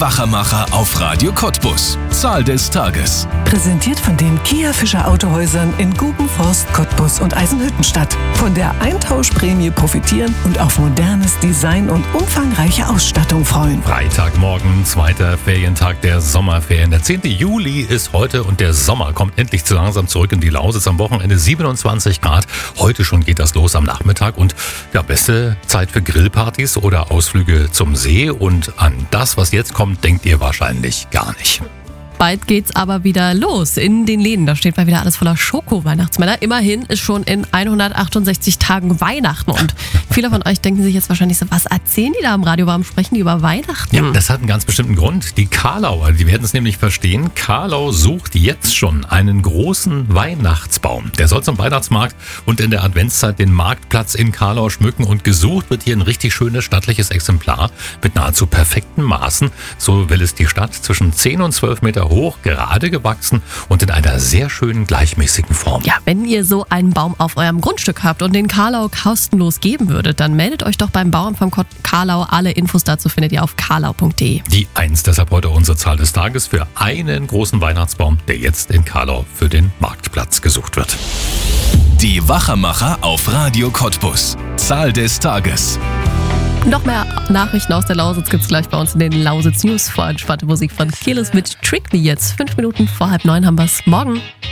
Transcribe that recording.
Wachermacher auf Radio Cottbus. Zahl des Tages. Präsentiert von den Kia Fischer Autohäusern in Gubenforst, Cottbus und Eisenhüttenstadt. Von der Eintauschprämie profitieren und auf modernes Design und umfangreiche Ausstattung freuen. Freitagmorgen, zweiter Ferientag der Sommerferien. Der 10. Juli ist heute und der Sommer kommt endlich so langsam zurück in die Lausitz. Am Wochenende 27 Grad. Heute schon geht das los am Nachmittag und ja, beste Zeit für Grillpartys oder Ausflüge zum See. Und an das, was jetzt kommt, denkt ihr wahrscheinlich gar nicht. Bald geht's aber wieder los in den Läden. Da steht mal wieder alles voller Schoko-Weihnachtsmänner. Immerhin ist schon in 168 Tagen Weihnachten. Und viele von euch denken sich jetzt wahrscheinlich so, was erzählen die da am Radio? Warum sprechen die über Weihnachten? Ja, das hat einen ganz bestimmten Grund. Die Karlauer, die werden es nämlich verstehen. Karlau sucht jetzt schon einen großen Weihnachtsbaum. Der soll zum Weihnachtsmarkt und in der Adventszeit den Marktplatz in Karlau schmücken. Und gesucht wird hier ein richtig schönes, stattliches Exemplar mit nahezu perfekten Maßen. So will es die Stadt, zwischen 10 und 12 Meter hoch, gerade gewachsen und in einer sehr schönen, gleichmäßigen Form. Ja, wenn ihr so einen Baum auf eurem Grundstück habt und den Karlau kostenlos geben würdet, dann meldet euch doch beim Bauern von Karlau. Alle Infos dazu findet ihr auf karlau.de. Die 1, deshalb heute unsere Zahl des Tages für einen großen Weihnachtsbaum, der jetzt in Karlau für den Marktplatz gesucht wird. Die Wachermacher auf Radio Cottbus. Zahl des Tages. Noch mehr Nachrichten aus der Lausitz gibt's gleich bei uns in den Lausitz News. Vor entspannte Musik von Keyless mit Trick Me jetzt. 5 Minuten vor 8:30 haben wir's. Morgen.